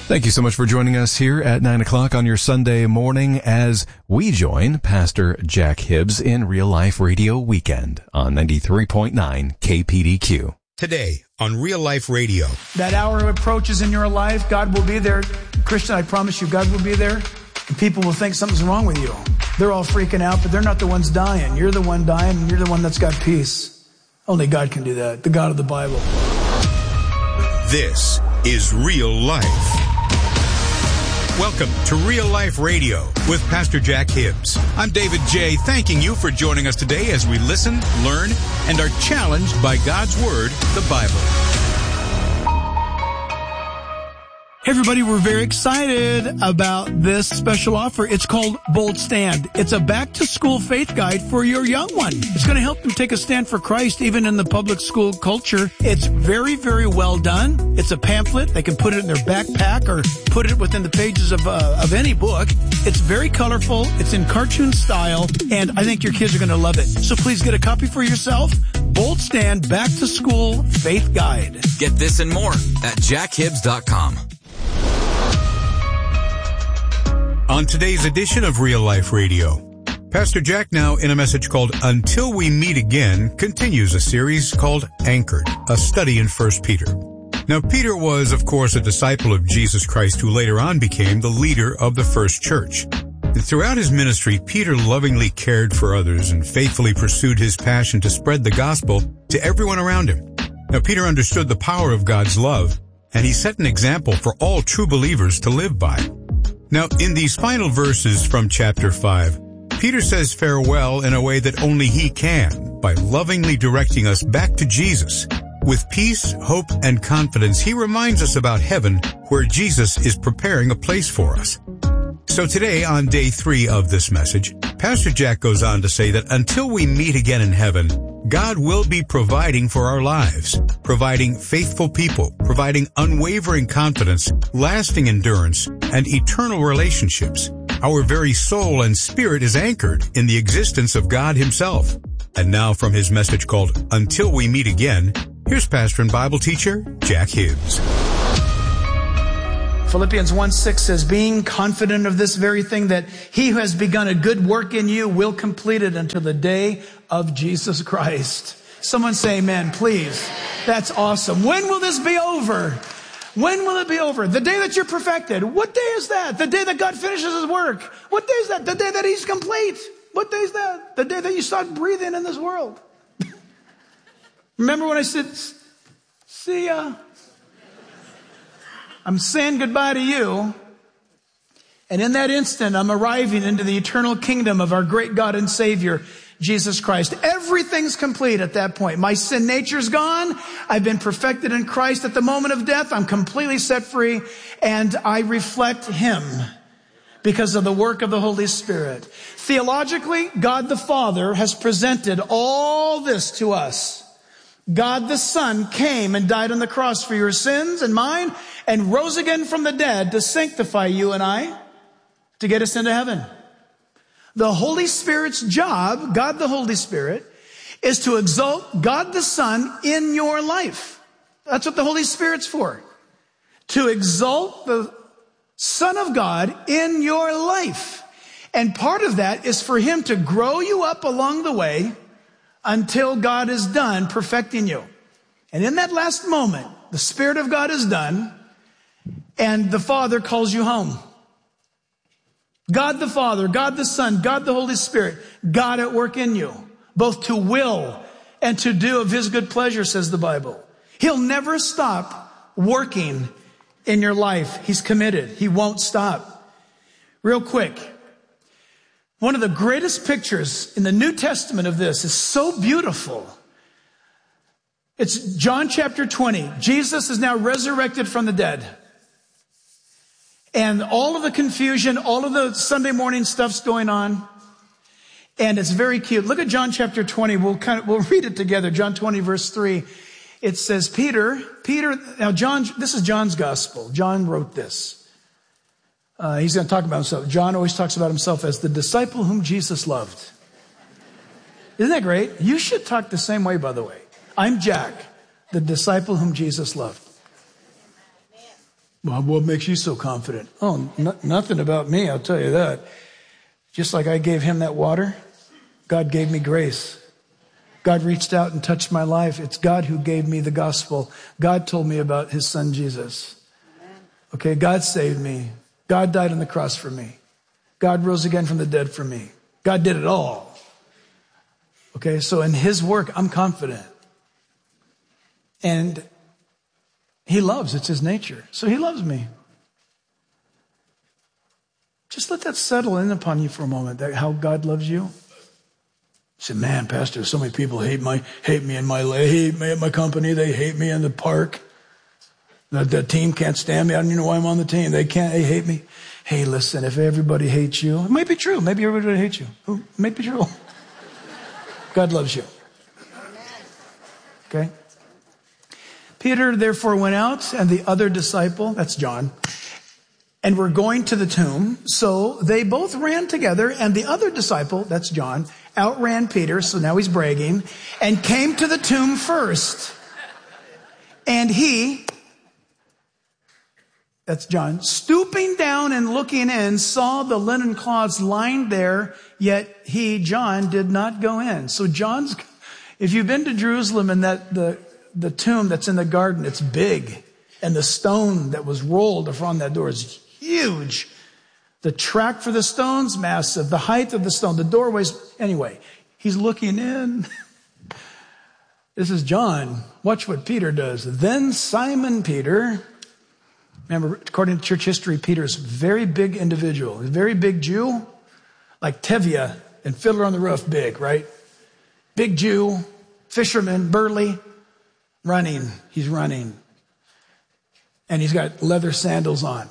Thank you so much for joining us here at 9 o'clock on your Sunday morning as we join Pastor Jack Hibbs in Real Life Radio Weekend on 93.9 KPDQ. Today on Real Life Radio. That hour approaches in your life, God will be there. Christian, I promise you, God will be there. And people will think something's wrong with you. They're all freaking out, but they're not the ones dying. You're the one dying, and you're the one that's got peace. Only God can do that, the God of the Bible. This is Real Life. Welcome to Real Life Radio with Pastor Jack Hibbs. I'm David J. Thanking you for joining us today as we listen, learn, and are challenged by God's Word, the Bible. Hey everybody, we're very excited about this special offer. It's called Bold Stand. It's a back-to-school faith guide for your young one. It's going to help them take a stand for Christ even in the public school culture. It's very, very well done. It's a pamphlet. They can put it in their backpack or put it within the pages of any book. It's very colorful. It's in cartoon style, and I think your kids are going to love it. So please get a copy for yourself. Bold Stand Back-to-School Faith Guide. Get this and more at jackhibbs.com. On today's edition of Real Life Radio, Pastor Jack, now in a message called Until We Meet Again, continues a series called Anchored, a study in 1 Peter. Now, Peter was, of course, a disciple of Jesus Christ who later on became the leader of the first church. And throughout his ministry, Peter lovingly cared for others and faithfully pursued his passion to spread the gospel to everyone around him. Now, Peter understood the power of God's love, and he set an example for all true believers to live by. Now, in these final verses from chapter 5, Peter says farewell in a way that only he can, by lovingly directing us back to Jesus. With peace, hope, and confidence, he reminds us about heaven, where Jesus is preparing a place for us. So today, on day 3 of this message, Pastor Jack goes on to say that until we meet again in heaven, God will be providing for our lives, providing faithful people, providing unwavering confidence, lasting endurance, and eternal relationships. Our very soul and spirit is anchored in the existence of God Himself. And now from his message called Until We Meet Again, here's pastor and Bible teacher Jack Hibbs. Philippians 1:6 says, being confident of this very thing, that he who has begun a good work in you will complete it until the day of Jesus Christ. Someone say amen, please. That's awesome. When will this be over? When will it be over? The day that you're perfected. What day is that? The day that God finishes His work. What day is that? The day that He's complete. What day is that? The day that you start breathing in this world. Remember when I said, see ya? I'm saying goodbye to you. And in that instant, I'm arriving into the eternal kingdom of our great God and Savior, Jesus Christ. Everything's complete at that point. My sin nature's gone. I've been perfected in Christ. At the moment of death, I'm completely set free, and I reflect Him because of the work of the Holy Spirit. Theologically, God the Father has presented all this to us. God the Son came and died on the cross for your sins and mine, and rose again from the dead to sanctify you and I, to get us into heaven. The Holy Spirit's job, God the Holy Spirit, is to exalt God the Son in your life. That's what the Holy Spirit's for. To exalt the Son of God in your life. And part of that is for Him to grow you up along the way until God is done perfecting you. And in that last moment, the Spirit of God is done, and the Father calls you home. God the Father, God the Son, God the Holy Spirit, God at work in you, both to will and to do of His good pleasure, says the Bible. He'll never stop working in your life. He's committed. He won't stop. Real quick, one of the greatest pictures in the New Testament of this is so beautiful. It's John chapter 20. Jesus is now resurrected from the dead. And all of the confusion, all of the Sunday morning stuff's going on. And it's very cute. Look at John chapter 20. We'll read it together. John 20 verse 3. It says, Peter, now John, this is John's gospel. John wrote this. He's going to talk about himself. John always talks about himself as the disciple whom Jesus loved. Isn't that great? You should talk the same way, by the way. I'm Jack, the disciple whom Jesus loved. Well, what makes you so confident? Oh, nothing about me, I'll tell you that. Just like I gave him that water, God gave me grace. God reached out and touched my life. It's God who gave me the gospel. God told me about his son, Jesus. Okay, God saved me. God died on the cross for me. God rose again from the dead for me. God did it all. Okay, so in his work, I'm confident. And he loves, it's his nature. So he loves me. Just let that settle in upon you for a moment, that how God loves you. You say, man, Pastor, so many people hate me at my company. They hate me in the park. The team can't stand me. I don't even know why I'm on the team. They hate me. Hey, listen, if everybody hates you, it might be true. Maybe everybody hates you. It might be true. God loves you. Okay? Peter therefore went out, and the other disciple, that's John, and were going to the tomb. So they both ran together, and the other disciple, that's John, outran Peter, so now he's bragging, and came to the tomb first. And he, that's John, stooping down and looking in, saw the linen cloths lying there, yet he, John, did not go in. So John's, if you've been to Jerusalem and the tomb that's in the garden, it's big. And the stone that was rolled from that door is huge. The track for the stone's massive. The height of the stone, the doorways. Anyway, he's looking in. This is John. Watch what Peter does. Then Simon Peter, remember, according to church history, Peter's a very big individual. He's a very big Jew, like Tevye and Fiddler on the Roof big, right? Big Jew, fisherman, burly. Running. He's running. And he's got leather sandals on.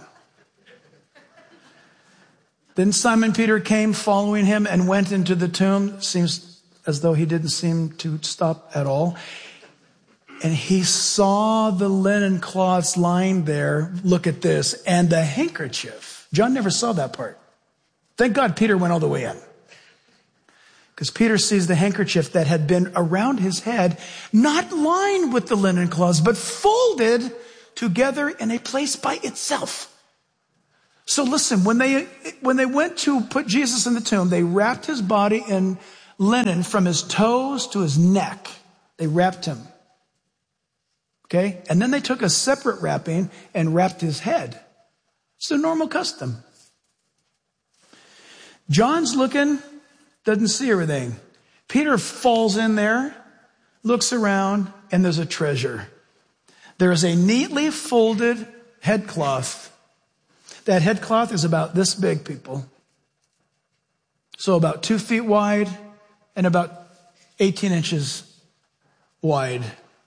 Then Simon Peter came following him and went into the tomb. Seems as though he didn't seem to stop at all. And he saw the linen cloths lying there. Look at this. And the handkerchief. John never saw that part. Thank God Peter went all the way in. Because Peter sees the handkerchief that had been around his head, not lined with the linen cloths, but folded together in a place by itself. So listen, when they went to put Jesus in the tomb, they wrapped his body in linen from his toes to his neck. They wrapped him. Okay? And then they took a separate wrapping and wrapped his head. It's the normal custom. John's looking, doesn't see everything. Peter falls in there, looks around, and there's a treasure. There is a neatly folded headcloth. That headcloth is about this big, people. So about 2 feet wide and about 18 inches wide.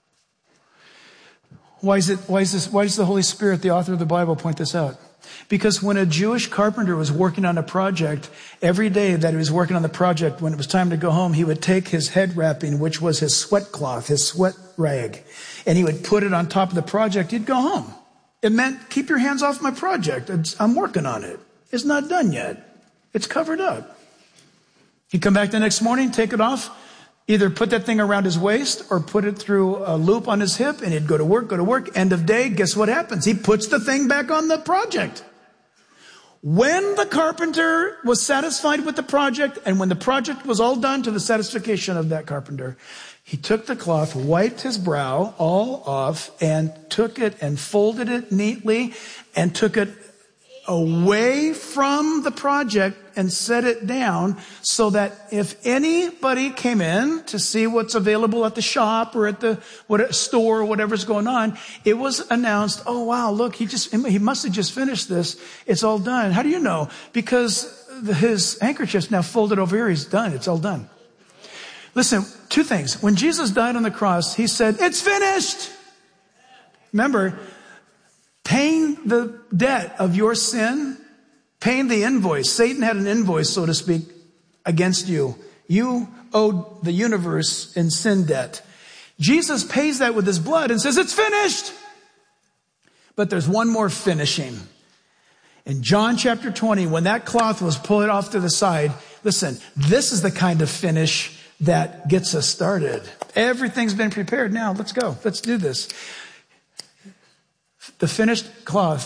Why does the Holy Spirit, the author of the Bible, point this out? Because when a Jewish carpenter was working on a project, every day that he was working on the project, when it was time to go home, he would take his head wrapping, which was his sweat cloth, his sweat rag, and he would put it on top of the project. He'd go home. It meant, keep your hands off my project. I'm working on it. It's not done yet. It's covered up. He'd come back the next morning, take it off, either put that thing around his waist or put it through a loop on his hip, and he'd go to work. End of day, guess what happens? He puts the thing back on the project. When the carpenter was satisfied with the project, and when the project was all done to the satisfaction of that carpenter, he took the cloth, wiped his brow all off, and took it and folded it neatly and took it away from the project and set it down so that if anybody came in to see what's available at the shop or at the store or whatever's going on, it was announced, oh wow, look, he must have just finished this. It's all done. How do you know? Because his handkerchief's now folded over here. He's done. It's all done. Listen, 2 things. When Jesus died on the cross, he said, it's finished. Remember, paying the debt of your sin, paying the invoice. Satan had an invoice, so to speak, against you. You owed the universe in sin debt. Jesus pays that with his blood and says, it's finished. But there's one more finishing. In John chapter 20, when that cloth was pulled off to the side, listen, this is the kind of finish that gets us started. Everything's been prepared. Now, let's go. Let's do this. The finished cloth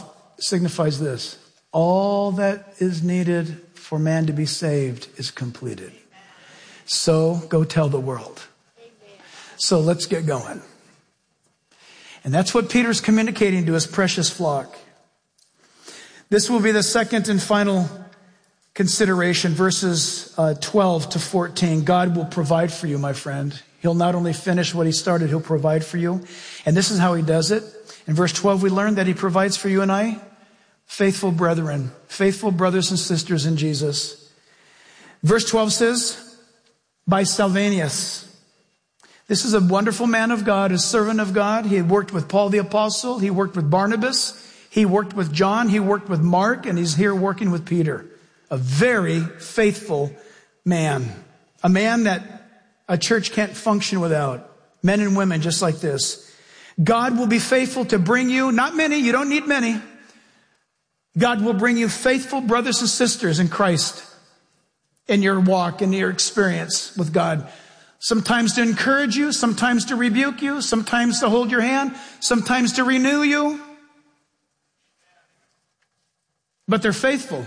signifies this: all that is needed for man to be saved is completed. So go tell the world. So let's get going. And that's what Peter's communicating to his precious flock. This will be the second and final consideration, verses 12 to 14. God will provide for you, my friend. He'll not only finish what he started, he'll provide for you. And this is how he does it. In verse 12, we learn that he provides for you and I faithful brethren, faithful brothers and sisters in Jesus. Verse 12 says, by Silvanus. This is a wonderful man of God, a servant of God. He had worked with Paul the Apostle. He worked with Barnabas. He worked with John. He worked with Mark. And he's here working with Peter. A very faithful man. A man that a church can't function without. Men and women just like this. God will be faithful to bring you, not many, you don't need many. God will bring you faithful brothers and sisters in Christ in your walk, in your experience with God. Sometimes to encourage you, sometimes to rebuke you, sometimes to hold your hand, sometimes to renew you. But they're faithful.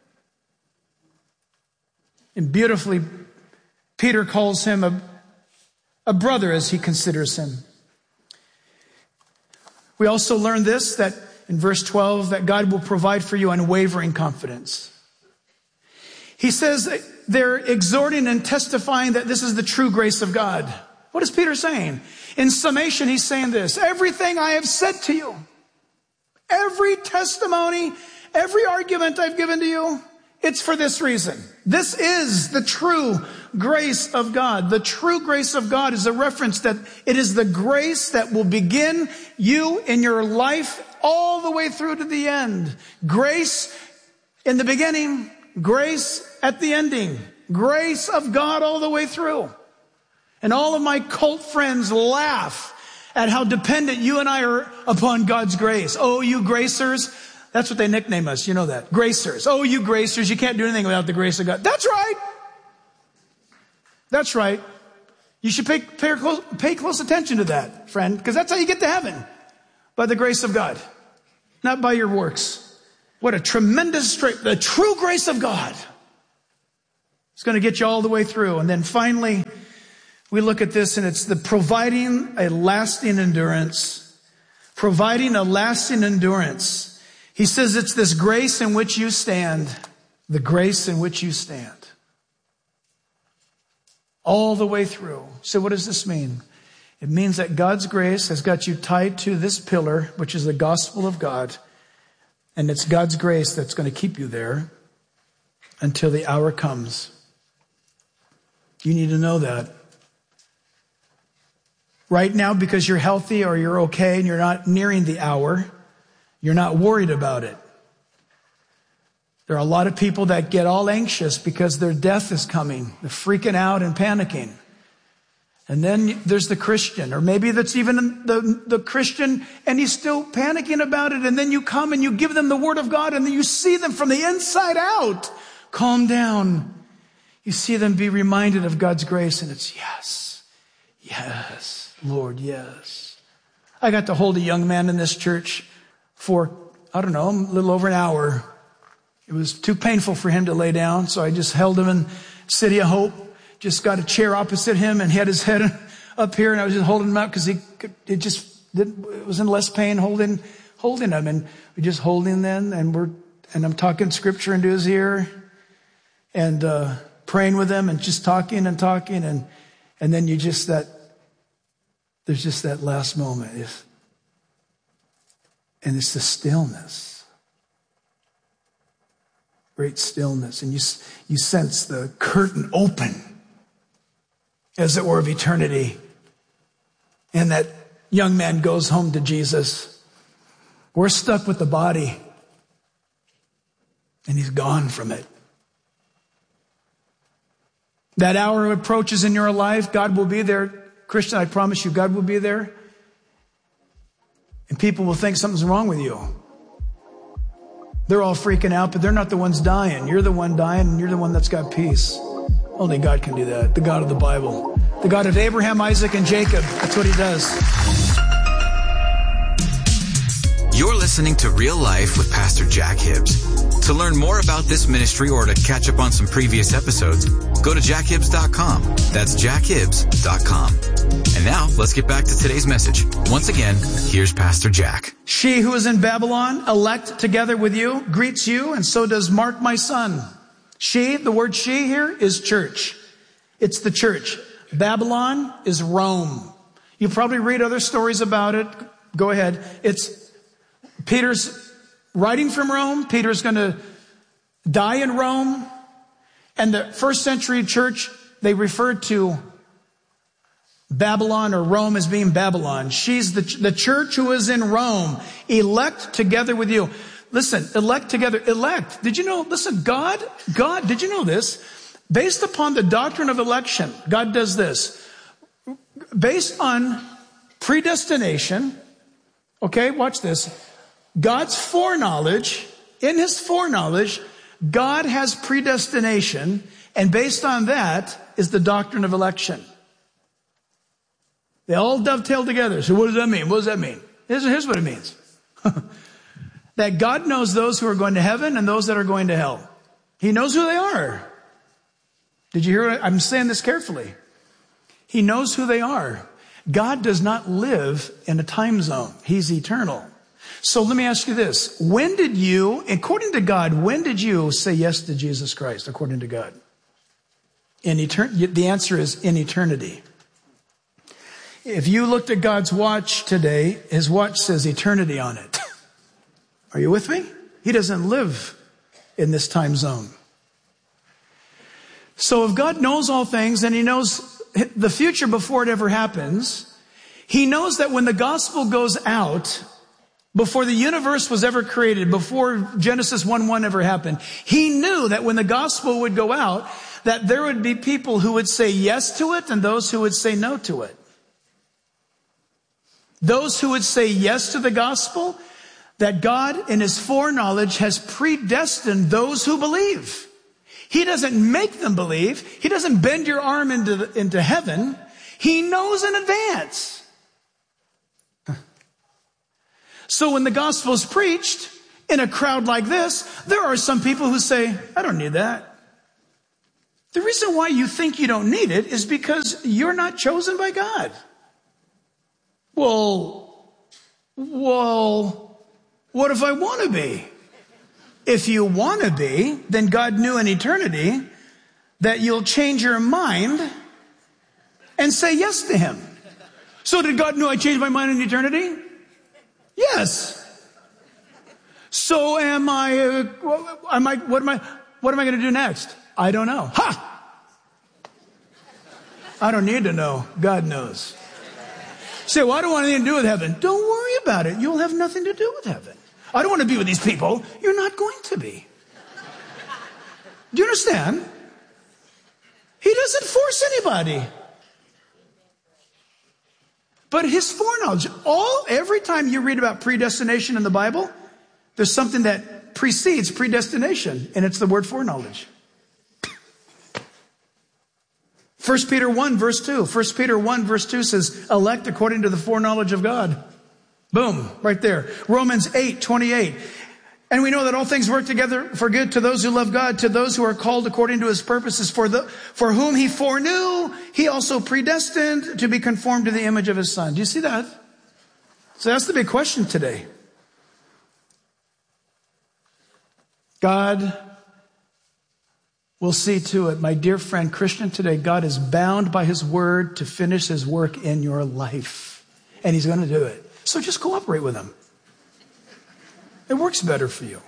And beautifully, Peter calls him a brother as he considers him. We also learn this, that in verse 12, that God will provide for you unwavering confidence. He says they're exhorting and testifying that this is the true grace of God. What is Peter saying? In summation, he's saying this: everything I have said to you, every testimony, every argument I've given to you, it's for this reason. This is the true grace of God. The true grace of God is a reference that it is the grace that will begin you in your life all the way through to the end. Grace in the beginning, grace at the ending. Grace of God all the way through. And all of my cult friends laugh at how dependent you and I are upon God's grace. Oh, you gracers. That's what they nickname us. You know that. Gracers. Oh, you gracers. You can't do anything without the grace of God. That's right. That's right. You should pay close attention to that, friend, because that's how you get to heaven. By the grace of God. Not by your works. What a tremendous the true grace of God. It's going to get you all the way through. And then finally, we look at this, and it's the providing a lasting endurance. Providing a lasting endurance. He says it's this grace in which you stand. The grace in which you stand. All the way through. So what does this mean? It means that God's grace has got you tied to this pillar, which is the gospel of God. And it's God's grace that's going to keep you there until the hour comes. You need to know that. Right now, because you're healthy or you're okay and you're not nearing the hour, you're not worried about it. There are a lot of people that get all anxious because their death is coming. They're freaking out and panicking. And then there's the Christian, or maybe that's even the Christian and he's still panicking about it. And then you come and you give them the word of God and then you see them from the inside out. Calm down. You see them be reminded of God's grace, and it's yes, yes, Lord, yes. I got to hold a young man in this church for, a little over an hour. It was too painful for him to lay down, so I just held him in City of Hope. Just got a chair opposite him and had his head up here, and I was just holding him up because it was in less pain holding him, and we just hold him then, and I'm talking scripture into his ear, and praying with him, and just talking, and then there's just that last moment, and it's the stillness. Great stillness, and you sense the curtain open, as it were, of eternity. And that young man goes home to Jesus. We're stuck with the body, and he's gone from it. That hour approaches in your life, God will be there. Christian, I promise you, God will be there. And people will think something's wrong with you. They're all freaking out, but they're not the ones dying. You're the one dying, and you're the one that's got peace. Only God can do that. The God of the Bible. The God of Abraham, Isaac, and Jacob. That's what he does. You're listening to Real Life with Pastor Jack Hibbs. To learn more about this ministry or to catch up on some previous episodes, go to jackhibbs.com. That's jackhibbs.com. And now, let's get back to today's message. Once again, here's Pastor Jack. She who is in Babylon, elect together with you, greets you, and so does Mark, my son. She, the word she here, is church. It's the church. Babylon is Rome. You probably read other stories about it. Go ahead. It's Peter's writing from Rome. Peter's going to die in Rome. And the first century church, they referred to Babylon or Rome as being Babylon. She's the church who is in Rome. Elect together with you. Listen, elect together. Elect. Did you know, listen, God, did you know this? Based upon the doctrine of election, God does this. Based on predestination, okay, watch this. God's foreknowledge, in his foreknowledge, God has predestination, and based on that is the doctrine of election. They all dovetail together. So what does that mean? What does that mean? Here's what it means. That God knows those who are going to heaven and those that are going to hell. He knows who they are. Did you hear it? I'm saying this carefully. He knows who they are. God does not live in a time zone. He's eternal. So let me ask you this. When did you, according to God, when did you say yes to Jesus Christ, according to God? The answer is in eternity. If you looked at God's watch today, his watch says eternity on it. Are you with me? He doesn't live in this time zone. So if God knows all things and he knows the future before it ever happens, he knows that when the gospel goes out, before the universe was ever created, before Genesis 1:1 ever happened, he knew that when the gospel would go out, that there would be people who would say yes to it and those who would say no to it. Those who would say yes to the gospel, that God in his foreknowledge has predestined those who believe. He doesn't make them believe. He doesn't bend your arm into heaven. He knows in advance. So when the gospel is preached in a crowd like this, there are some people who say, I don't need that. The reason why you think you don't need it is because you're not chosen by God. Well, what if I want to be? If you want to be, then God knew in eternity that you'll change your mind and say yes to him. So did God know I changed my mind in eternity? Yes. So what am I going to do next? I don't know. Ha! I don't need to know. God knows. Say, well, I don't want anything to do with heaven. Don't worry about it. You'll have nothing to do with heaven. I don't want to be with these people. You're not going to be. Do you understand? He doesn't force anybody. But his foreknowledge, every time you read about predestination in the Bible, there's something that precedes predestination, and it's the word foreknowledge. 1 Peter 1 verse 2. 1 Peter 1 verse 2 says, elect according to the foreknowledge of God. Boom, right there. Romans 8:28. And we know that all things work together for good to those who love God, to those who are called according to his purposes. For whom he foreknew, he also predestined to be conformed to the image of his son. Do you see that? So that's the big question today. God will see to it, my dear friend Christian, today, God is bound by his word to finish his work in your life. And he's going to do it. So just cooperate with him. It works better for you.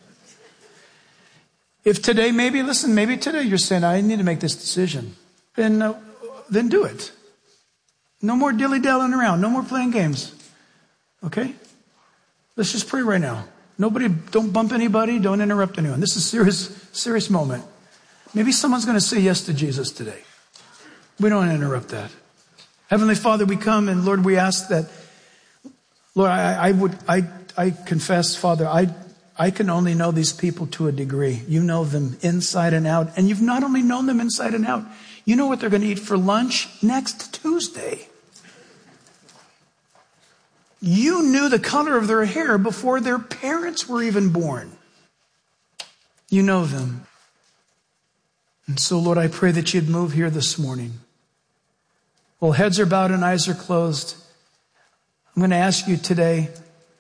If today, maybe today you're saying, I need to make this decision. Then do it. No more dilly-dallying around. No more playing games. Okay? Let's just pray right now. Don't bump anybody. Don't interrupt anyone. This is a serious moment. Maybe someone's going to say yes to Jesus today. We don't want to interrupt that. Heavenly Father, we come and Lord, we ask that, Lord, I confess, Father, I can only know these people to a degree. You know them inside and out. And you've not only known them inside and out, you know what they're going to eat for lunch next Tuesday. You knew the color of their hair before their parents were even born. You know them. And so, Lord, I pray that you'd move here this morning. While heads are bowed and eyes are closed, I'm going to ask you today,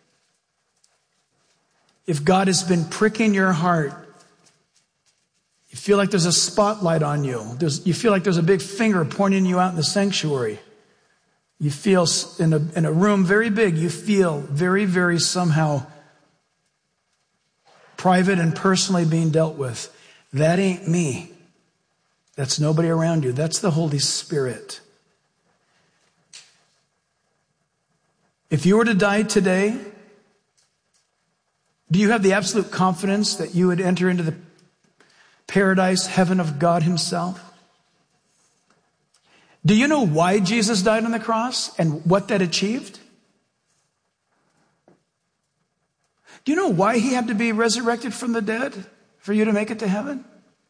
if God has been pricking your heart, you feel like there's a spotlight on you. You feel like there's a big finger pointing you out in the sanctuary. You feel in a room very big, you feel very, very somehow private and personally being dealt with. That ain't me. That's nobody around you. That's the Holy Spirit. If you were to die today, do you have the absolute confidence that you would enter into the paradise, heaven of God himself? Do you know why Jesus died on the cross and what that achieved? Do you know why he had to be resurrected from the dead for you to make it to heaven?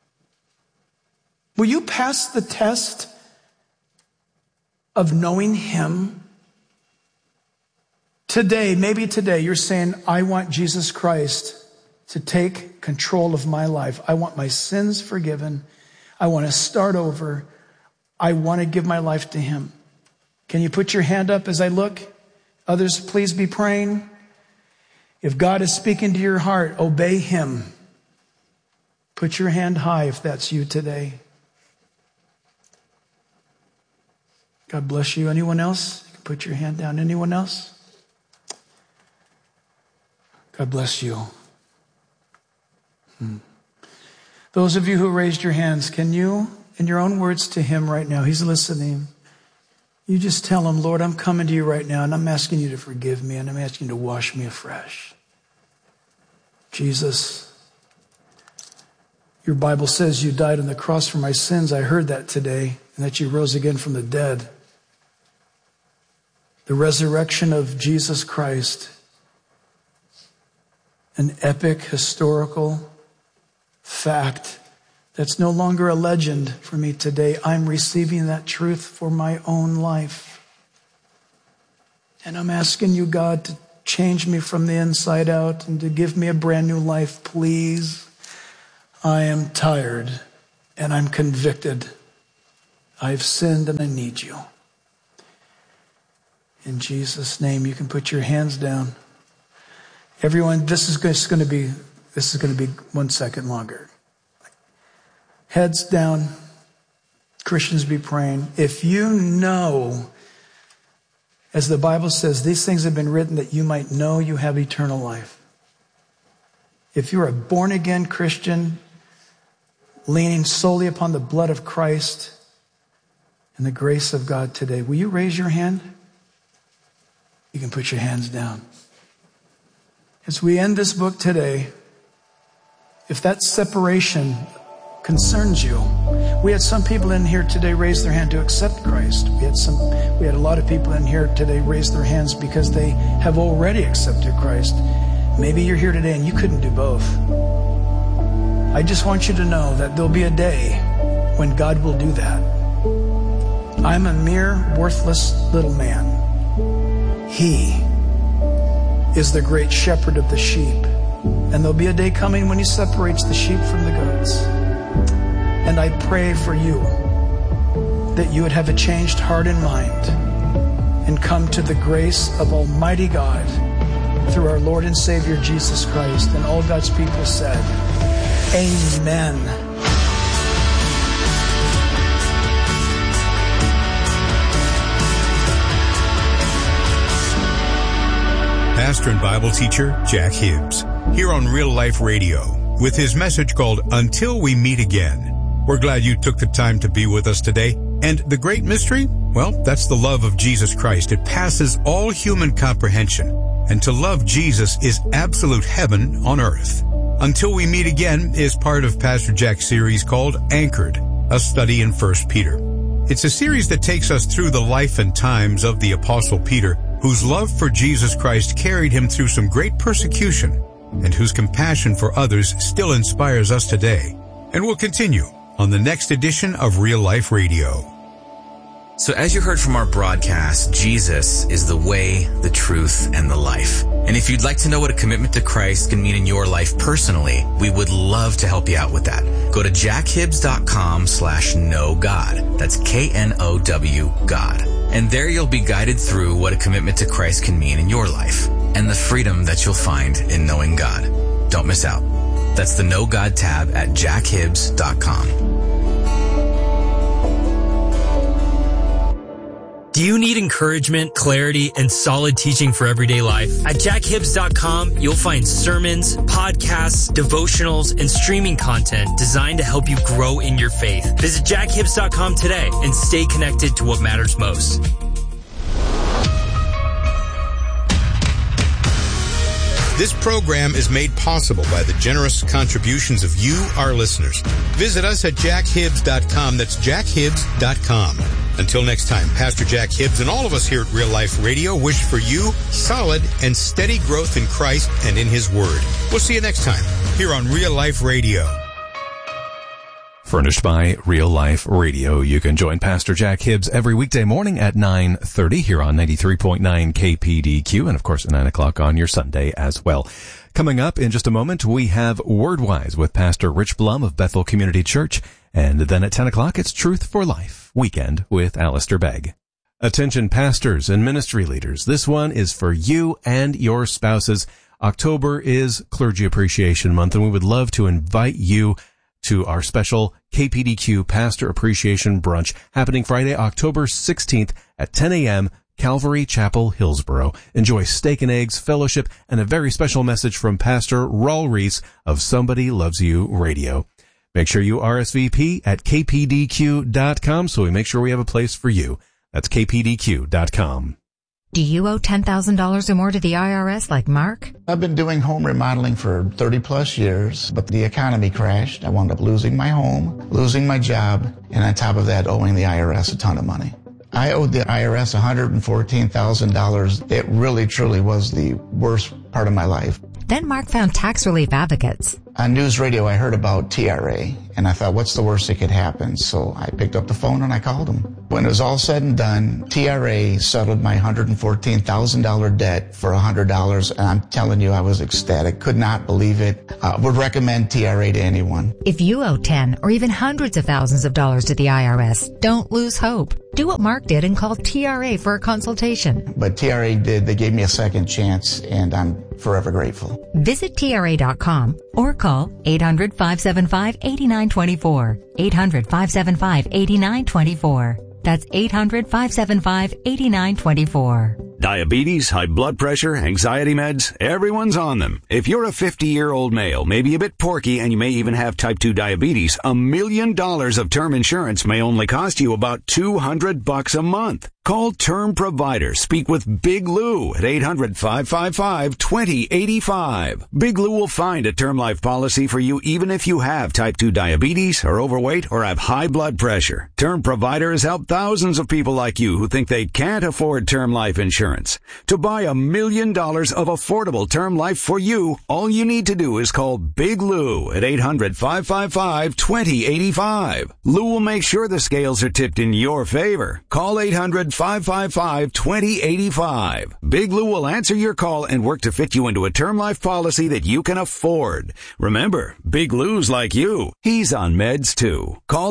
Will you pass the test of knowing him? Today, maybe today, you're saying, I want Jesus Christ to take control of my life. I want my sins forgiven. I want to start over. I want to give my life to him. Can you put your hand up as I look? Others, please be praying. If God is speaking to your heart, obey him. Put your hand high if that's you today. God bless you. Anyone else? You can put your hand down. Anyone else? God bless you. Those of you who raised your hands, can you, in your own words to him right now, he's listening. You just tell him, Lord, I'm coming to you right now and I'm asking you to forgive me and I'm asking you to wash me afresh. Jesus, your Bible says you died on the cross for my sins. I heard that today, and that you rose again from the dead. The resurrection of Jesus Christ, an epic historical fact that's no longer a legend for me today. I'm receiving that truth for my own life. And I'm asking you, God, to change me from the inside out and to give me a brand new life, please. I am tired and I'm convicted. I've sinned and I need you. In Jesus' name, you can put your hands down. Everyone, this is going to be 1 second longer. Heads down. Christians be praying. If you know, as the Bible says, these things have been written that you might know you have eternal life. If you're a born-again Christian, leaning solely upon the blood of Christ and the grace of God today, will you raise your hand? You can put your hands down. As we end this book today, if that separation concerns you, we had some people in here today raise their hand to accept Christ. We had a lot of people in here today raise their hands because they have already accepted Christ. Maybe you're here today and you couldn't do both. I just want you to know that there'll be a day when God will do that. I'm a mere worthless little man. He is the great shepherd of the sheep. And there'll be a day coming when he separates the sheep from the goats. And I pray for you that you would have a changed heart and mind and come to the grace of Almighty God through our Lord and Savior Jesus Christ. And all God's people said, Amen. Pastor and Bible teacher Jack Hibbs, here on Real Life Radio, with his message called Until We Meet Again. We're glad you took the time to be with us today. And the great mystery? Well, that's the love of Jesus Christ. It passes all human comprehension. And to love Jesus is absolute heaven on earth. Until We Meet Again is part of Pastor Jack's series called Anchored, a study in 1 Peter. It's a series that takes us through the life and times of the Apostle Peter, whose love for Jesus Christ carried him through some great persecution, and whose compassion for others still inspires us today. And we'll continue on the next edition of Real Life Radio. So as you heard from our broadcast, Jesus is the way, the truth, and the life. And if you'd like to know what a commitment to Christ can mean in your life personally, we would love to help you out with that. Go to jackhibbs.com/knowgod. That's KNOW God. And there you'll be guided through what a commitment to Christ can mean in your life and the freedom that you'll find in knowing God. Don't miss out. That's the Know God tab at jackhibbs.com. Do you need encouragement, clarity, and solid teaching for everyday life? At jackhibbs.com, you'll find sermons, podcasts, devotionals, and streaming content designed to help you grow in your faith. Visit jackhibbs.com today and stay connected to what matters most. This program is made possible by the generous contributions of you, our listeners. Visit us at jackhibbs.com. That's jackhibbs.com. Until next time, Pastor Jack Hibbs and all of us here at Real Life Radio wish for you solid and steady growth in Christ and in His Word. We'll see you next time here on Real Life Radio. Furnished by Real Life Radio. You can join Pastor Jack Hibbs every weekday morning at 9:30 here on 93.9 KPDQ, and of course at 9 o'clock on your Sunday as well. Coming up in just a moment, we have Wordwise with Pastor Rich Blum of Bethel Community Church, and then at 10 o'clock it's Truth for Life Weekend with Alistair Begg. Attention pastors and ministry leaders, this one is for you and your spouses. October is Clergy Appreciation Month, and we would love to invite you to our special KPDQ Pastor Appreciation Brunch happening Friday, October 16th at 10 a.m., Calvary Chapel, Hillsboro. Enjoy steak and eggs, fellowship, and a very special message from Pastor Raul Reese of Somebody Loves You Radio. Make sure you RSVP at kpdq.com so we make sure we have a place for you. That's kpdq.com. Do you owe $10,000 or more to the IRS like Mark? I've been doing home remodeling for 30 plus years, but the economy crashed. I wound up losing my home, losing my job, and on top of that, owing the IRS a ton of money. I owed the IRS $114,000. It really, truly was the worst part of my life. Then Mark found Tax Relief Advocates. On news radio, I heard about TRA, and I thought, what's the worst that could happen? So I picked up the phone and I called them. When it was all said and done, TRA settled my $114,000 debt for $100, and I'm telling you, I was ecstatic. Could not believe it. Would recommend TRA to anyone. If you owe 10 or even hundreds of thousands of dollars to the IRS, don't lose hope. Do what Mark did and call TRA for a consultation. But TRA did. They gave me a second chance, and I'm forever grateful. Visit TRA.com or call 800-575-8924. 800-575-8924. That's 800-575-8924. Diabetes, high blood pressure, anxiety meds, everyone's on them. If you're a 50-year-old male, maybe a bit porky, and you may even have type 2 diabetes, $1 million of term insurance may only cost you about $200 a month. Call Term Provider. Speak with Big Lou at 800-555-2085. Big Lou will find a term life policy for you even if you have type 2 diabetes, are overweight, or have high blood pressure. Term Provider has helped thousands of people like you who think they can't afford term life insurance. To buy $1 million of affordable term life for you, all you need to do is call Big Lou at 800-555-2085. Lou will make sure the scales are tipped in your favor. Call 800-555-2085. Big Lou will answer your call and work to fit you into a term life policy that you can afford. Remember, Big Lou's like you. He's on meds too. Call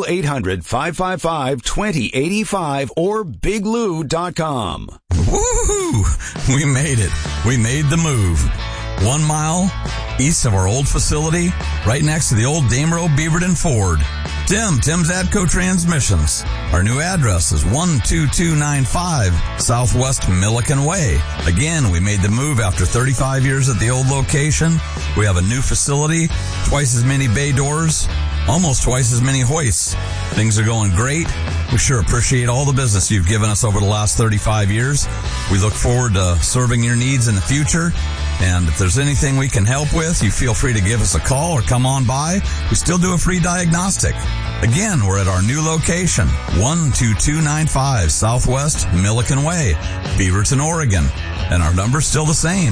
800-555-2085 or biglou.com. Woohoo! We made it. We made the move. 1 mile east of our old facility, right next to the old Damerow Beaverton Ford. Tim's Atco Transmissions. Our new address is 12295 Southwest Milliken Way. Again, we made the move after 35 years at the old location. We have a new facility, twice as many bay doors, almost twice as many hoists. Things are going great. We sure appreciate all the business you've given us over the last 35 years. We look forward to serving your needs in the future. And if there's anything we can help with, you feel free to give us a call or come on by. We still do a free diagnostic. Again, we're at our new location, 12295 Southwest Milliken Way, Beaverton, Oregon. And our number's still the same,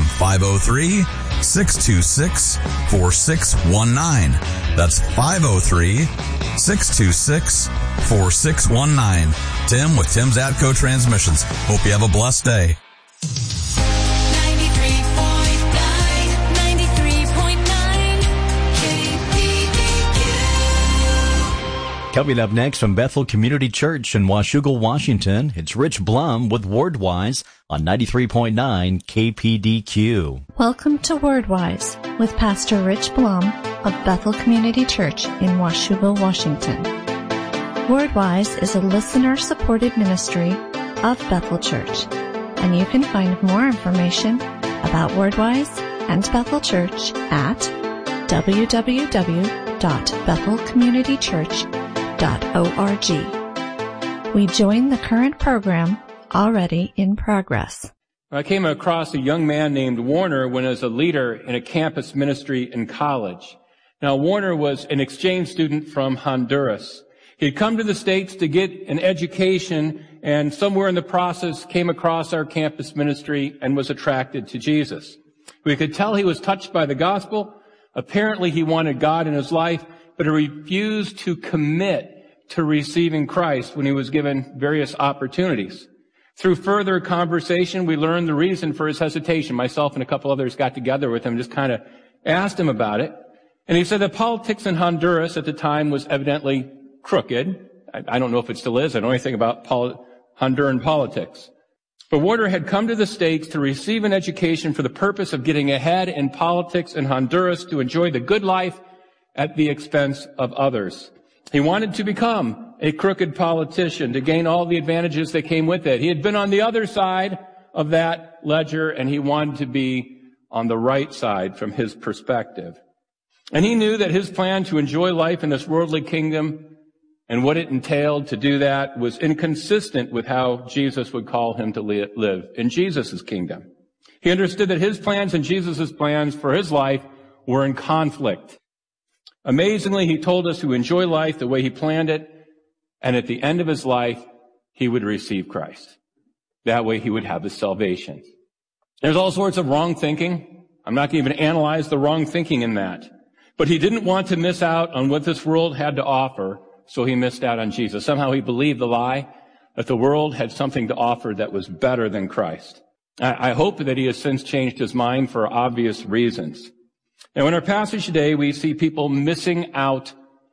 503-626-4619. That's 503-626-4619. Tim with Tim's Atco Transmissions. Hope you have a blessed day. 93.9 Coming up next from Bethel Community Church in Washougal, Washington, it's Rich Blum with WordWise on 93.9 KPDQ. Welcome to WordWise with Pastor Rich Blum of Bethel Community Church in Washougal, Washington. WordWise is a listener-supported ministry of Bethel Church, and you can find more information about WordWise and Bethel Church at www.bethelcommunitychurch.org. We join the current program already in progress. I came across a young man named Warner when I was a leader in a campus ministry in college. Now, Warner was an exchange student from Honduras. He'd come to the States to get an education, and somewhere in the process came across our campus ministry and was attracted to Jesus. We could tell he was touched by the gospel. Apparently he wanted God in his life, but he refused to commit to receiving Christ when he was given various opportunities. Through further conversation, we learned the reason for his hesitation. Myself and a couple others got together with him and just kind of asked him about it. And he said that politics in Honduras at the time was evidently crooked. I don't know if it still is. I don't know anything about Honduran politics. But Warner had come to the States to receive an education for the purpose of getting ahead in politics in Honduras, to enjoy the good life at the expense of others. He wanted to become a crooked politician, to gain all the advantages that came with it. He had been on the other side of that ledger, and he wanted to be on the right side from his perspective. And he knew that his plan to enjoy life in this worldly kingdom and what it entailed to do that was inconsistent with how Jesus would call him to live in Jesus' kingdom. He understood that his plans and Jesus' plans for his life were in conflict. Amazingly, he told us to enjoy life the way he planned it, and at the end of his life, he would receive Christ. That way he would have the salvation. There's all sorts of wrong thinking. I'm not going to even analyze the wrong thinking in that. But he didn't want to miss out on what this world had to offer, so he missed out on Jesus. Somehow he believed the lie that the world had something to offer that was better than Christ. I hope that he has since changed his mind for obvious reasons. Now, in our passage today, we see people missing out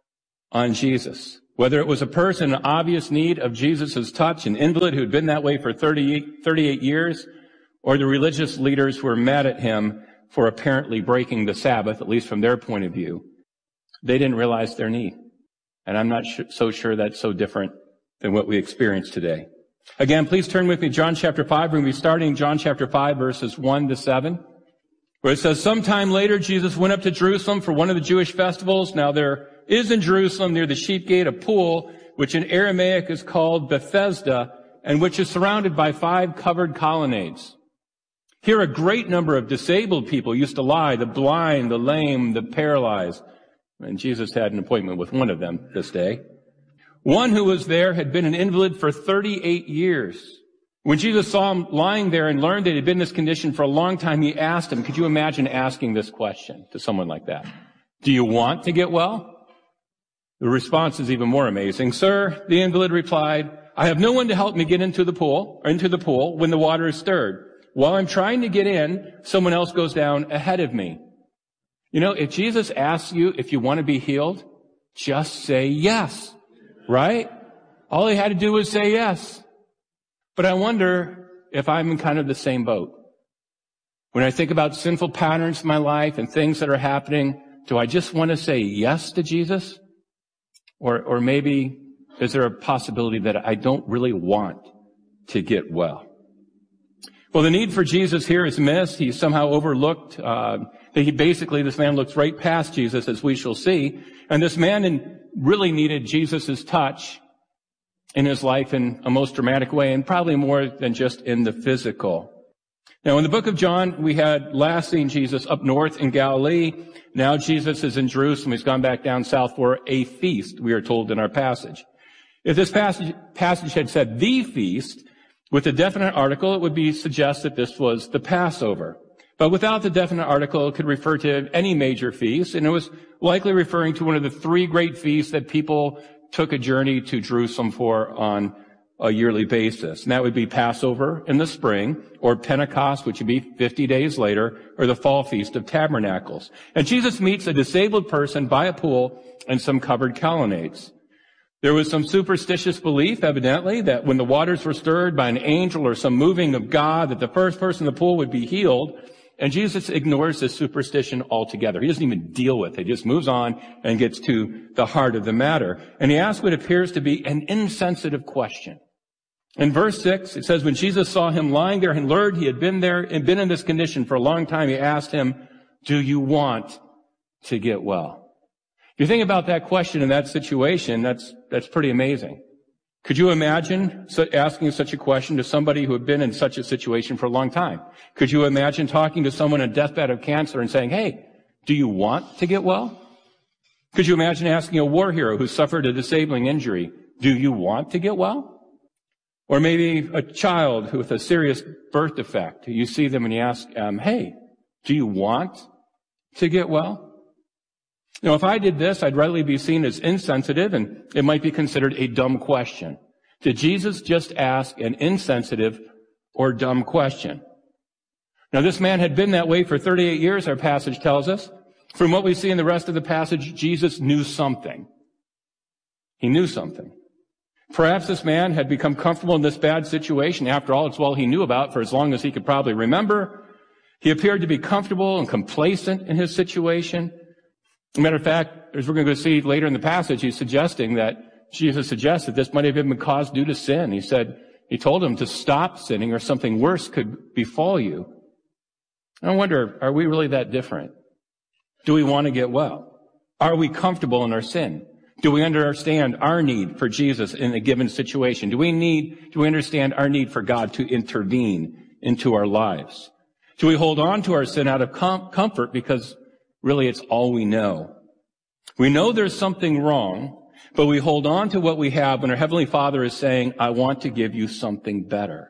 on Jesus. Whether it was a person in obvious need of Jesus' touch, an invalid who had been that way for 38 years, or the religious leaders who were mad at him for apparently breaking the Sabbath, at least from their point of view, they didn't realize their need. And I'm not so sure that's so different than what we experience today. Again, please turn with me to John chapter 5. We're going to be starting John chapter 5, verses 1 to 7, where it says, "Sometime later, Jesus went up to Jerusalem for one of the Jewish festivals. Now there is in Jerusalem near the sheep gate a pool, which in Aramaic is called Bethesda, and which is surrounded by 5 covered colonnades. Here a great number of disabled people used to lie, the blind, the lame, the paralyzed." And Jesus had an appointment with one of them this day. One who was there had been an invalid for 38 years. When Jesus saw him lying there and learned that he had been in this condition for a long time, he asked him, could you imagine asking this question to someone like that? Do you want to get well? The response is even more amazing. "Sir," the invalid replied, "I have no one to help me get into the pool when the water is stirred. While I'm trying to get in, someone else goes down ahead of me." You know, if Jesus asks you if you want to be healed, just say yes, right? All he had to do was say yes. But I wonder if I'm in kind of the same boat. When I think about sinful patterns in my life and things that are happening, do I just want to say yes to Jesus? Or maybe is there a possibility that I don't really want to get well? Well, the need for Jesus here is missed. He's somehow overlooked. This man looks right past Jesus, as we shall see. And this man really needed Jesus' touch in his life in a most dramatic way, and probably more than just in the physical. Now, in the book of John, we had last seen Jesus up north in Galilee. Now Jesus is in Jerusalem. He's gone back down south for a feast, we are told in our passage. If this passage had said the feast, with a definite article, it would suggest that this was the Passover. But without the definite article, it could refer to any major feast, and it was likely referring to one of the 3 great feasts that people took a journey to Jerusalem for on a yearly basis. And that would be Passover in the spring, or Pentecost, which would be 50 days later, or the Fall Feast of Tabernacles. And Jesus meets a disabled person by a pool and some covered colonnades. There was some superstitious belief, evidently, that when the waters were stirred by an angel or some moving of God, that the first person in the pool would be healed. And Jesus ignores this superstition altogether. He doesn't even deal with it. He just moves on and gets to the heart of the matter. And he asks what appears to be an insensitive question. In verse 6, it says, when Jesus saw him lying there and learned he had been there and been in this condition for a long time, he asked him, do you want to get well? If you think about that question in that situation, that's pretty amazing. Could you imagine asking such a question to somebody who had been in such a situation for a long time? Could you imagine talking to someone on a deathbed of cancer and saying, hey, do you want to get well? Could you imagine asking a war hero who suffered a disabling injury, do you want to get well? Or maybe a child with a serious birth defect. You see them and you ask, hey, do you want to get well? You know, if I did this, I'd readily be seen as insensitive, and it might be considered a dumb question. Did Jesus just ask an insensitive or dumb question? Now, this man had been that way for 38 years, our passage tells us. From what we see in the rest of the passage, Jesus knew something. He knew something. Perhaps this man had become comfortable in this bad situation. After all, it's all he knew about for as long as he could probably remember. He appeared to be comfortable and complacent in his situation. As a matter of fact, as we're going to see later in the passage, Jesus suggests that this might have been caused due to sin. He told him to stop sinning or something worse could befall you. And I wonder, are we really that different? Do we want to get well? Are we comfortable in our sin? Do we understand our need for Jesus in a given situation? Do we understand our need for God to intervene into our lives? Do we hold on to our sin out of comfort because really it's all we know? We know there's something wrong, but we hold on to what we have when our Heavenly Father is saying, I want to give you something better.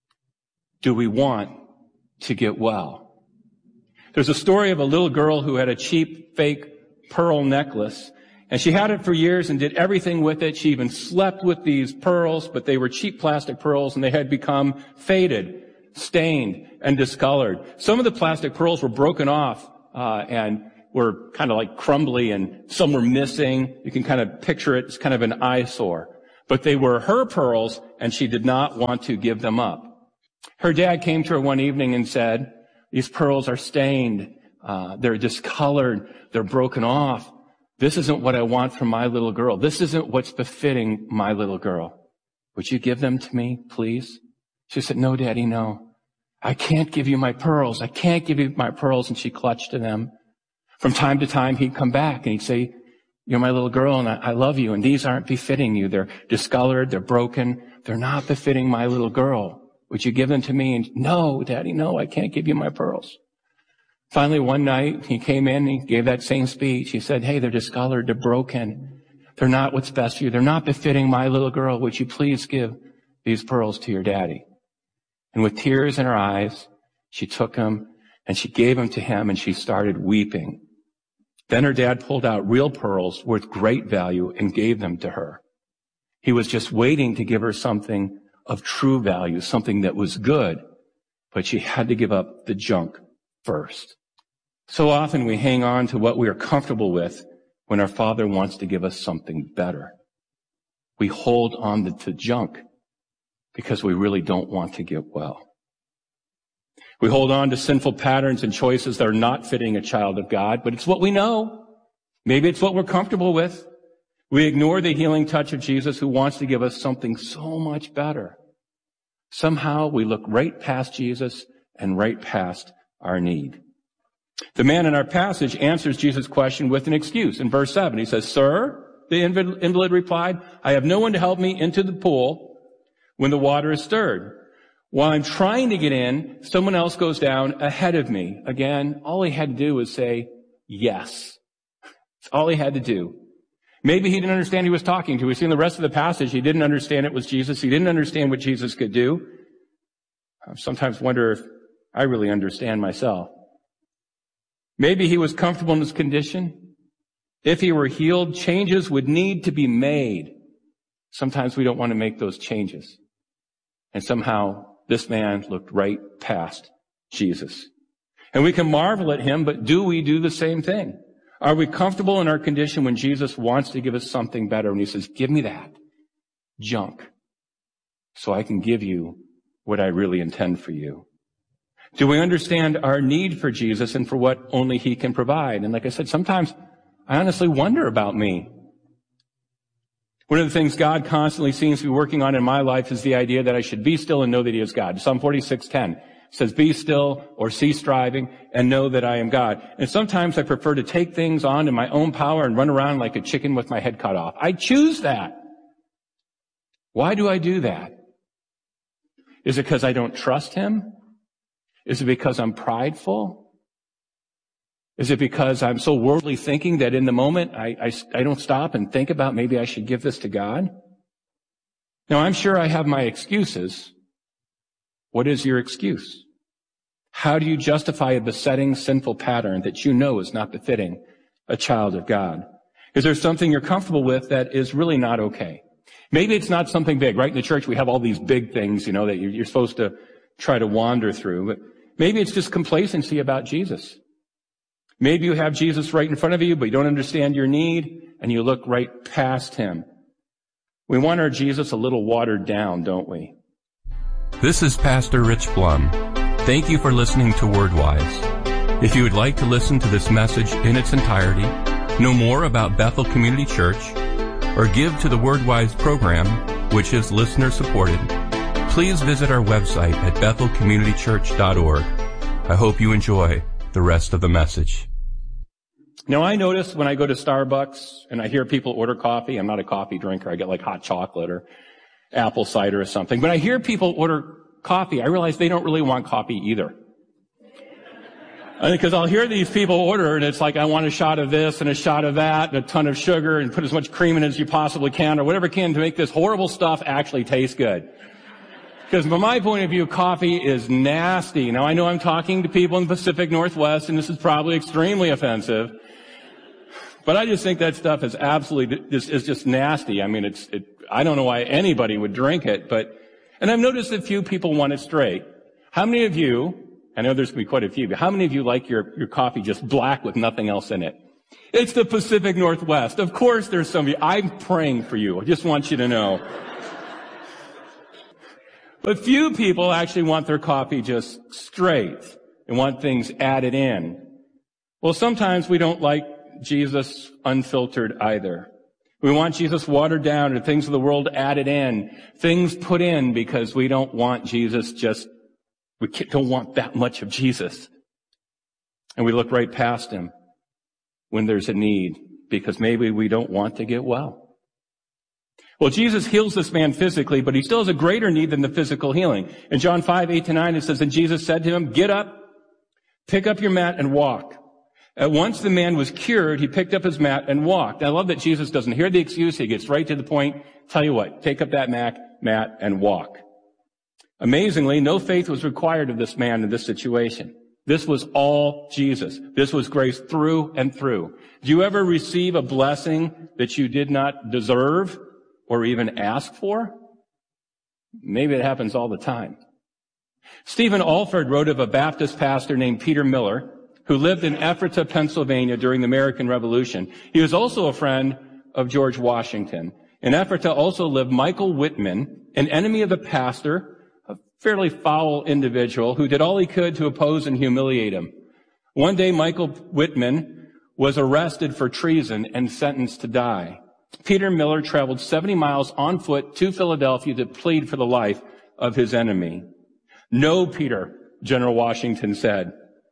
Do we want to get well? There's a story of a little girl who had a cheap fake pearl necklace. And she had it for years and did everything with it. She even slept with these pearls, but they were cheap plastic pearls, and they had become faded, stained, and discolored. Some of the plastic pearls were broken off and were kind of like crumbly, and some were missing. You can kind of picture it as kind of an eyesore. But they were her pearls, and she did not want to give them up. Her dad came to her one evening and said, these pearls are stained, they're discolored, they're broken off. This isn't what I want from my little girl. This isn't what's befitting my little girl. Would you give them to me, please? She said, no, Daddy, no. I can't give you my pearls. I can't give you my pearls. And she clutched to them. From time to time, he'd come back and he'd say, you're my little girl and I love you. And these aren't befitting you. They're discolored. They're broken. They're not befitting my little girl. Would you give them to me? And no, Daddy, no, I can't give you my pearls. Finally, one night, he came in, he gave that same speech. He said, hey, they're discolored, they're broken. They're not what's best for you. They're not befitting my little girl. Would you please give these pearls to your daddy? And with tears in her eyes, she took them and she gave them to him, and she started weeping. Then her dad pulled out real pearls worth great value and gave them to her. He was just waiting to give her something of true value, something that was good, but she had to give up the junk first. So often we hang on to what we are comfortable with when our Father wants to give us something better. We hold on to junk because we really don't want to get well. We hold on to sinful patterns and choices that are not fitting a child of God, but it's what we know. Maybe it's what we're comfortable with. We ignore the healing touch of Jesus, who wants to give us something so much better. Somehow we look right past Jesus and right past our need. The man in our passage answers Jesus' question with an excuse. In verse 7, he says, Sir, the invalid replied, I have no one to help me into the pool when the water is stirred. While I'm trying to get in, someone else goes down ahead of me. Again, all he had to do was say yes. That's all he had to do. Maybe he didn't understand who he was talking to. We see in the rest of the passage, he didn't understand it was Jesus. He didn't understand what Jesus could do. I sometimes wonder if I really understand myself. Maybe he was comfortable in his condition. If he were healed, changes would need to be made. Sometimes we don't want to make those changes. And somehow this man looked right past Jesus. And we can marvel at him, but do we do the same thing? Are we comfortable in our condition when Jesus wants to give us something better? And he says, give me that junk so I can give you what I really intend for you. Do we understand our need for Jesus and for what only he can provide? And like I said, sometimes I honestly wonder about me. One of the things God constantly seems to be working on in my life is the idea that I should be still and know that he is God. Psalm 46:10 says, be still or cease striving and know that I am God. And sometimes I prefer to take things on in my own power and run around like a chicken with my head cut off. I choose that. Why do I do that? Is it because I don't trust him? Is it because I'm prideful? Is it because I'm so worldly thinking that in the moment I don't stop and think about maybe I should give this to God? Now, I'm sure I have my excuses. What is your excuse? How do you justify a besetting sinful pattern that you know is not befitting a child of God? Is there something you're comfortable with that is really not okay? Maybe it's not something big. Right in the church, we have all these big things, that you're supposed to try to wander through. But maybe it's just complacency about Jesus. Maybe you have Jesus right in front of you, but you don't understand your need, and you look right past him. We want our Jesus a little watered down, don't we? This is Pastor Rich Blum. Thank you for listening to WordWise. If you would like to listen to this message in its entirety, know more about Bethel Community Church, or give to the WordWise program, which is listener-supported, please visit our website at bethelcommunitychurch.org. I hope you enjoy the rest of the message. Now, I notice when I go to Starbucks and I hear people order coffee, I'm not a coffee drinker, I get like hot chocolate or apple cider or something, but I hear people order coffee, I realize they don't really want coffee either. Because I'll hear these people order, and it's like, I want a shot of this and a shot of that and a ton of sugar and put as much cream in it as you possibly can or whatever can to make this horrible stuff actually taste good. Because from my point of view, coffee is nasty. Now, I know I'm talking to people in the Pacific Northwest, and this is probably extremely offensive. But I just think that stuff is absolutely, is just nasty. I mean, I don't know why anybody would drink it, and I've noticed that few people want it straight. How many of you, I know there's going to be quite a few, but how many of you like your coffee just black with nothing else in it? It's the Pacific Northwest. Of course there's some of you. I'm praying for you. I just want you to know. But few people actually want their coffee just straight and want things added in. Well, sometimes we don't like Jesus unfiltered either. We want Jesus watered down and things of the world added in, things put in because we don't want Jesus we don't want that much of Jesus. And we look right past him when there's a need because maybe we don't want to get well. Well, Jesus heals this man physically, but he still has a greater need than the physical healing. In John 5:8-9, it says, and Jesus said to him, get up, pick up your mat and walk. At once the man was cured, he picked up his mat and walked. I love that Jesus doesn't hear the excuse, he gets right to the point. Tell you what, take up that mat and walk. Amazingly, no faith was required of this man in this situation. This was all Jesus. This was grace through and through. Do you ever receive a blessing that you did not deserve or even ask for? Maybe it happens all the time. Stephen Alford wrote of a Baptist pastor named Peter Miller who lived in Ephrata, Pennsylvania during the American Revolution. He was also a friend of George Washington. In Ephrata also lived Michael Whitman, an enemy of the pastor, a fairly foul individual who did all he could to oppose and humiliate him. One day, Michael Whitman was arrested for treason and sentenced to die. Peter Miller traveled 70 miles on foot to Philadelphia to plead for the life of his enemy. No, Peter, General Washington said,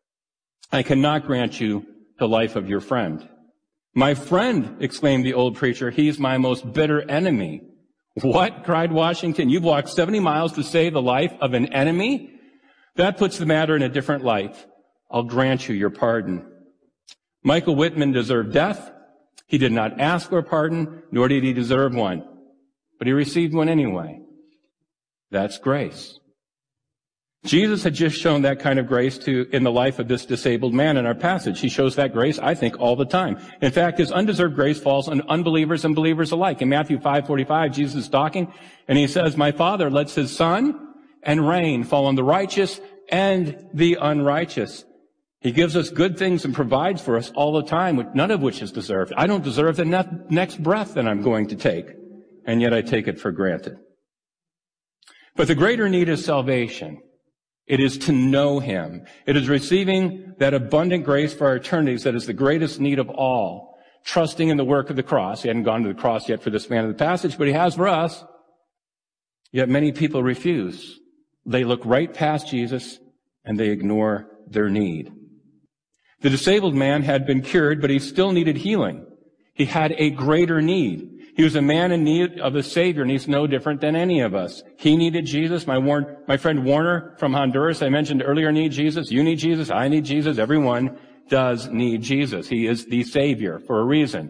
I cannot grant you the life of your friend. My friend, exclaimed the old preacher, he's my most bitter enemy. What? Cried Washington. You've walked 70 miles to save the life of an enemy? That puts the matter in a different light. I'll grant you your pardon. Michael Whitman deserved death. He did not ask for a pardon, nor did he deserve one. But he received one anyway. That's grace. Jesus had just shown that kind of grace in the life of this disabled man in our passage. He shows that grace, I think, all the time. In fact, his undeserved grace falls on unbelievers and believers alike. In Matthew 5:45, Jesus is talking, and he says, "My Father lets his sun and rain fall on the righteous and the unrighteous." He gives us good things and provides for us all the time, none of which is deserved. I don't deserve the next breath that I'm going to take, and yet I take it for granted. But the greater need is salvation. It is to know him. It is receiving that abundant grace for our eternities that is the greatest need of all. Trusting in the work of the cross. He hadn't gone to the cross yet for this man in the passage, but he has for us. Yet many people refuse. They look right past Jesus and they ignore their need. The disabled man had been cured, but he still needed healing. He had a greater need. He was a man in need of a Savior, and he's no different than any of us. He needed Jesus. My friend Warner from Honduras, I mentioned earlier, needs Jesus. You need Jesus. I need Jesus. Everyone does need Jesus. He is the Savior for a reason.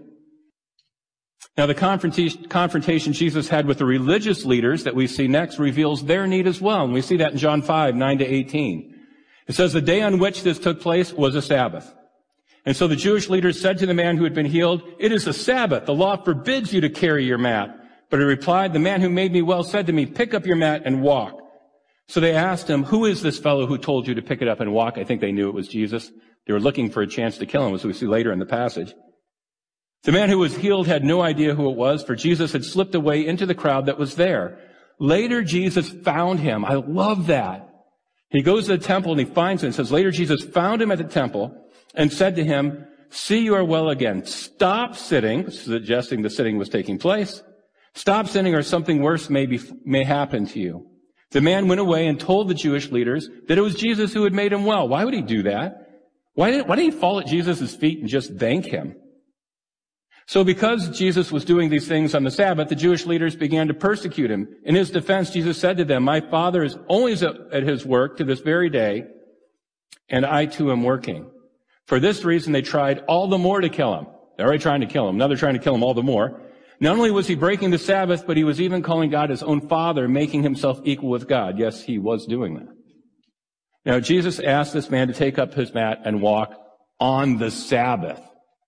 Now, the confrontation Jesus had with the religious leaders that we see next reveals their need as well, and we see that in John 5:9-18. It says, "The day on which this took place was a Sabbath. And so the Jewish leaders said to the man who had been healed, 'It is a Sabbath. The law forbids you to carry your mat.' But he replied, 'The man who made me well said to me, pick up your mat and walk.' So they asked him, 'Who is this fellow who told you to pick it up and walk?'" I think they knew it was Jesus. They were looking for a chance to kill him, as we see later in the passage. The man who was healed had no idea who it was, for Jesus had slipped away into the crowd that was there. Later, Jesus found him. I love that. He goes to the temple and he finds him. It says, later Jesus found him at the temple and said to him, "See, you are well again. Stop sitting," suggesting the sitting was taking place. "Stop sitting or something worse may happen to you." The man went away and told the Jewish leaders that it was Jesus who had made him well. Why would he do that? Why didn't he fall at Jesus' feet and just thank him? So because Jesus was doing these things on the Sabbath, the Jewish leaders began to persecute him. In his defense, Jesus said to them, "My Father is always at his work to this very day, and I too am working." For this reason, they tried all the more to kill him. They're already trying to kill him. Now they're trying to kill him all the more. Not only was he breaking the Sabbath, but he was even calling God his own Father, making himself equal with God. Yes, he was doing that. Now, Jesus asked this man to take up his mat and walk on the Sabbath.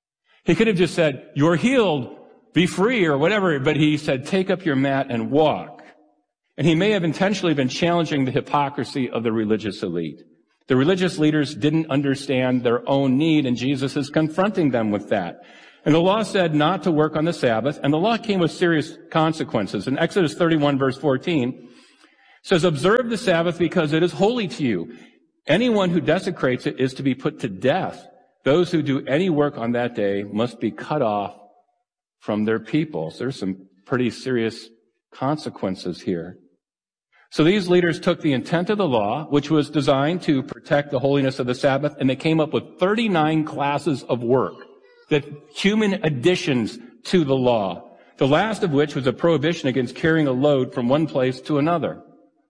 He could have just said, "You're healed, be free," or whatever, but he said, "Take up your mat and walk." And he may have intentionally been challenging the hypocrisy of the religious elite. The religious leaders didn't understand their own need, and Jesus is confronting them with that. And the law said not to work on the Sabbath, and the law came with serious consequences. In Exodus 31, verse 14, it says, "Observe the Sabbath because it is holy to you. Anyone who desecrates it is to be put to death. Those who do any work on that day must be cut off from their people." So there's some pretty serious consequences here. So these leaders took the intent of the law, which was designed to protect the holiness of the Sabbath, and they came up with 39 classes of work, that human additions to the law, the last of which was a prohibition against carrying a load from one place to another.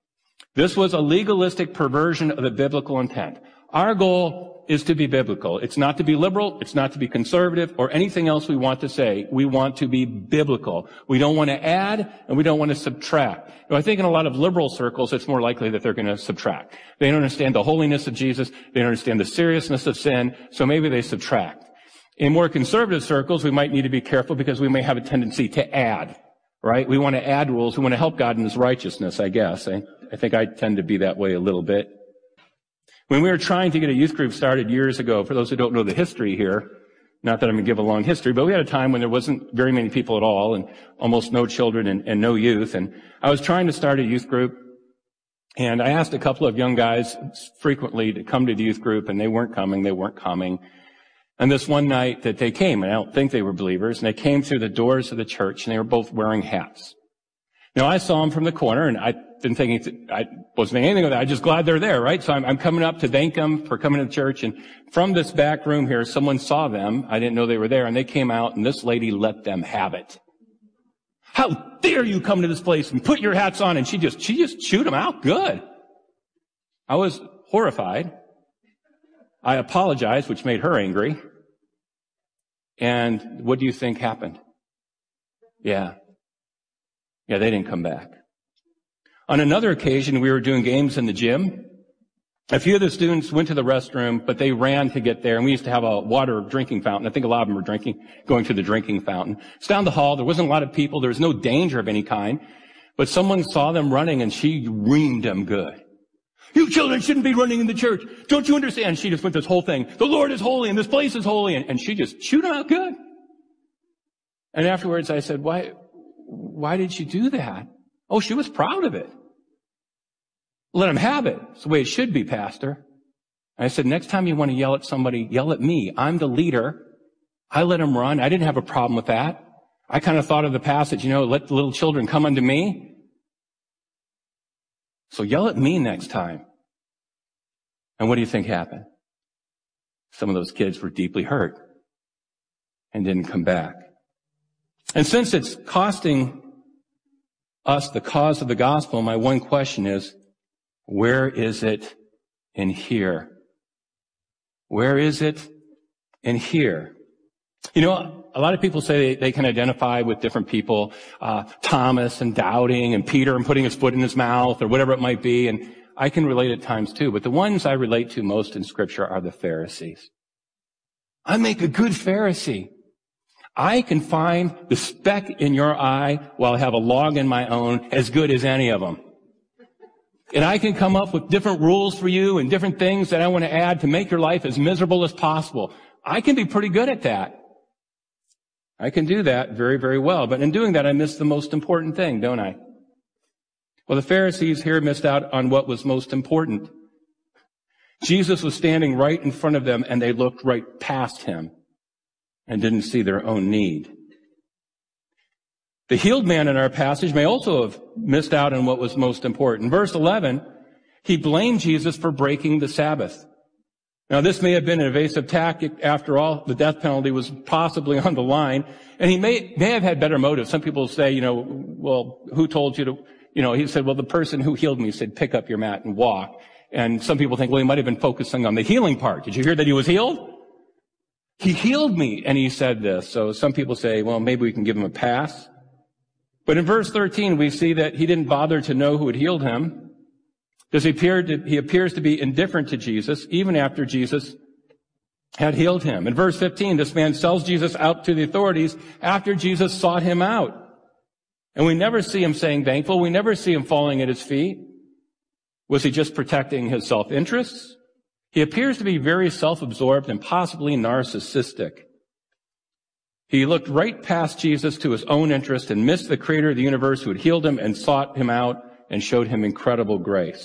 This was a legalistic perversion of the biblical intent. Our goal is to be biblical. It's not to be liberal. It's not to be conservative or anything else we want to say. We want to be biblical. We don't want to add and we don't want to subtract. I think in a lot of liberal circles, it's more likely that they're going to subtract. They don't understand the holiness of Jesus. They don't understand the seriousness of sin. So maybe they subtract. In more conservative circles, we might need to be careful because we may have a tendency to add, right? We want to add rules. We want to help God in his righteousness, I guess. I think I tend to be that way a little bit. When we were trying to get a youth group started years ago, for those who don't know the history here, not that I'm going to give a long history, but we had a time when there wasn't very many people at all and almost no children and no youth. And I was trying to start a youth group, and I asked a couple of young guys frequently to come to the youth group, and they weren't coming. And this one night that they came, and I don't think they were believers, and they came through the doors of the church, and they were both wearing hats. Now, I saw them from the corner, and I wasn't thinking anything of that. I'm just glad they're there, right? So I'm coming up to thank them for coming to church, and from this back room here, someone saw them. I didn't know they were there, and they came out, and this lady let them have it. "How dare you come to this place and put your hats on?" And she just chewed them out good. I was horrified. I apologized, which made her angry. And what do you think happened? Yeah, they didn't come back. On another occasion, we were doing games in the gym, A few of the students went to the restroom, but they ran to get there, and we used to have a water drinking fountain. I think a lot of them were going to the drinking fountain. It's down the hall. There wasn't a lot of people. There was no danger of any kind. But someone saw them running, and she reamed them good. You children shouldn't be running in the church. Don't you understand? She just went this whole thing. The Lord is holy, and this place is holy. And she just chewed them out good. And afterwards, I said, why did she do that? Oh, she was proud of it. Let them have it. It's the way it should be, Pastor. And I said, next time you want to yell at somebody, yell at me. I'm the leader. I let them run. I didn't have a problem with that. I kind of thought of the passage, let the little children come unto me. So yell at me next time. And what do you think happened? Some of those kids were deeply hurt and didn't come back. And since it's costing us the cause of the gospel, my one question is, where is it in here? Where is it in here? A lot of people say they can identify with different people, Thomas and doubting, and Peter and putting his foot in his mouth, or whatever it might be, and I can relate at times too, but the ones I relate to most in Scripture are the Pharisees. I make a good Pharisee. I can find the speck in your eye while I have a log in my own as good as any of them. And I can come up with different rules for you and different things that I want to add to make your life as miserable as possible. I can be pretty good at that. I can do that very, very well. But in doing that, I miss the most important thing, don't I? Well, the Pharisees here missed out on what was most important. Jesus was standing right in front of them, and they looked right past him and didn't see their own need. The healed man in our passage may also have missed out on what was most important. In verse 11, he blamed Jesus for breaking the Sabbath. Now, this may have been an evasive tactic. After all, the death penalty was possibly on the line, and he may have had better motives. Some people say, well, who told you to, he said, well, the person who healed me said, pick up your mat and walk. And some people think, well, he might have been focusing on the healing part. Did you hear that he was healed? He healed me, and he said this. So some people say, well, maybe we can give him a pass. But in verse 13, we see that he didn't bother to know who had healed him, because he appears to be indifferent to Jesus, even after Jesus had healed him. In verse 15, this man sells Jesus out to the authorities after Jesus sought him out. And we never see him saying thankful. We never see him falling at his feet. Was he just protecting his self-interests? He appears to be very self-absorbed and possibly narcissistic. He looked right past Jesus to his own interest and missed the creator of the universe who had healed him and sought him out and showed him incredible grace.